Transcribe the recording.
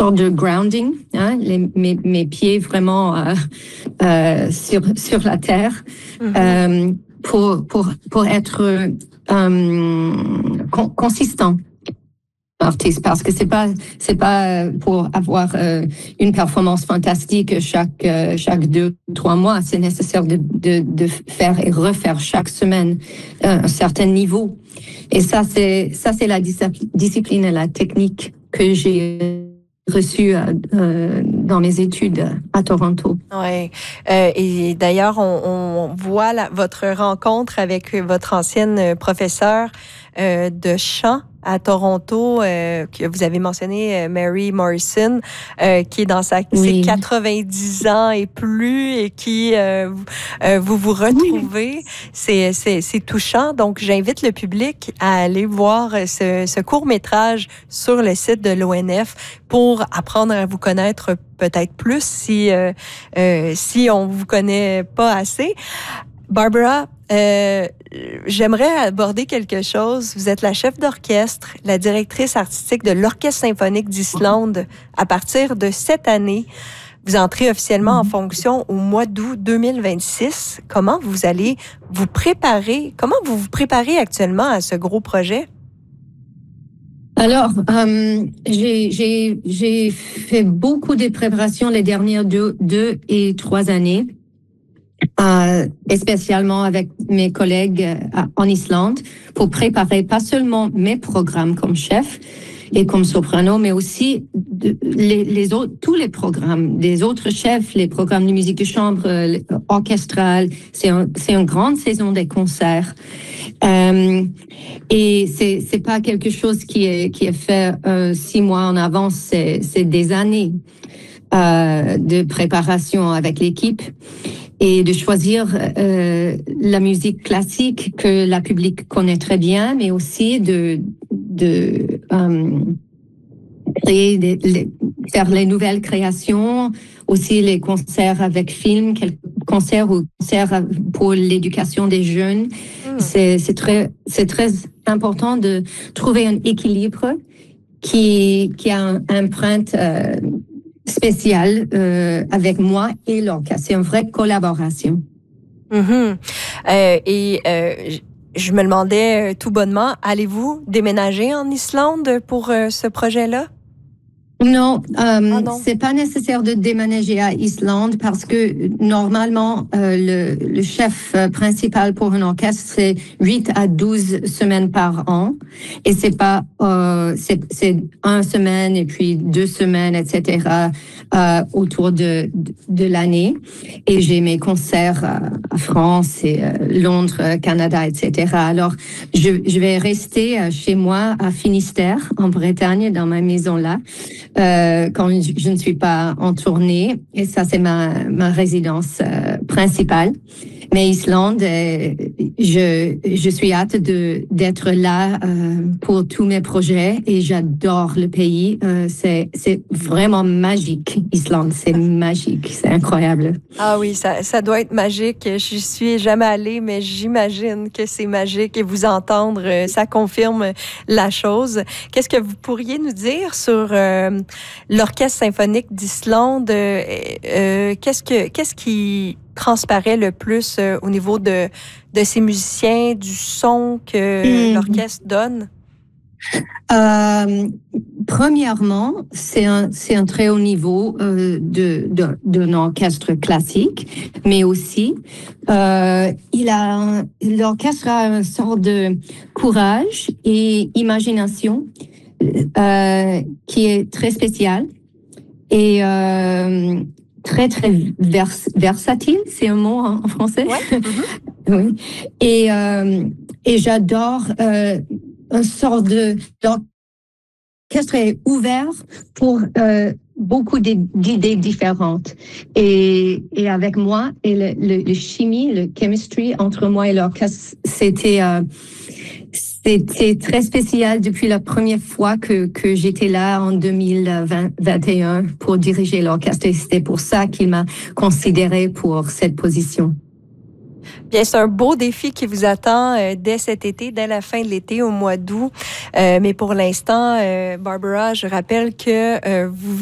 sorte de grounding, hein, mes pieds vraiment sur la terre, pour être consistant. Artiste, parce que c'est pas pour avoir une performance fantastique chaque 2-3 mois. C'est nécessaire de faire et refaire chaque semaine un certain niveau. Et ça c'est la discipline et la technique que j'ai reçue dans mes études à Toronto. Oui. Et d'ailleurs, on voit votre rencontre avec votre ancienne professeure de chant à Toronto, que vous avez mentionné, Mary Morrison, qui est dans ses 90 ans et plus, et qui vous retrouvez. Oui. C'est touchant. Donc, j'invite le public à aller voir ce court-métrage sur le site de l'ONF pour apprendre à vous connaître peut-être plus si on vous connaît pas assez. Barbara, j'aimerais aborder quelque chose. Vous êtes la chef d'orchestre, la directrice artistique de l'Orchestre symphonique d'Islande. À partir de cette année, vous entrez officiellement en fonction au mois d'août 2026. Comment vous allez vous préparer? Comment vous vous préparez actuellement à ce gros projet? Alors, j'ai fait beaucoup de préparations les dernières 2 et 3 années. Spécialement avec mes collègues en Islande, pour préparer pas seulement mes programmes comme chef et comme soprano, mais aussi tous les programmes des autres chefs, les programmes de musique de chambre, orchestrale. C'est une grande saison des concerts. Et c'est pas quelque chose qui est fait 6 mois en avance, c'est des années de préparation avec l'équipe. Et de choisir la musique classique que la public connaît très bien, mais aussi de faire les nouvelles créations, aussi les concerts avec film, quelques concerts ou concerts pour l'éducation des jeunes. C'est très important de trouver un équilibre qui a une empreinte spécial avec moi et l'orchestre. C'est une vraie collaboration. Je me demandais tout bonnement, allez-vous déménager en Islande pour ce projet-là? Non, c'est pas nécessaire de déménager à Islande parce que normalement, le chef principal pour un orchestre, c'est 8 à 12 semaines par an. Et c'est pas, c'est 1 semaine et puis 2 semaines, etc., autour de l'année. Et j'ai mes concerts à France et Londres, Canada, etc. Alors, je vais rester chez moi à Finistère, en Bretagne, dans ma maison là. Quand je ne suis pas en tournée, et ça c'est ma résidence principale. Mais Islande, je suis hâte d'être là pour tous mes projets et j'adore le pays. C'est vraiment magique, Islande, c'est magique, c'est incroyable. Ah oui, ça doit être magique. Je suis jamais allée, mais j'imagine que c'est magique et vous entendre, ça confirme la chose. Qu'est-ce que vous pourriez nous dire sur l'Orchestre symphonique d'Islande? Qu'est-ce qui transparaît le plus au niveau de ces musiciens, du son que l'orchestre donne? Premièrement, c'est un très haut niveau d'un orchestre classique, mais aussi l'orchestre a une sorte de courage et imagination qui est très spécial et très versatile, c'est un mot en français. Ouais. Oui. Et j'adore une sorte l'orchestre est ouvert pour beaucoup d'idées différentes. Et avec moi et le chimie, le chemistry entre moi et l'orchestre, c'était très spécial depuis la première fois que j'étais là en 2021 pour diriger l'orchestre. Et c'était pour ça qu'il m'a considéré pour cette position. Bien, c'est un beau défi qui vous attend dès cet été, dès la fin de l'été, au mois d'août. Mais pour l'instant, Barbara, je rappelle que vous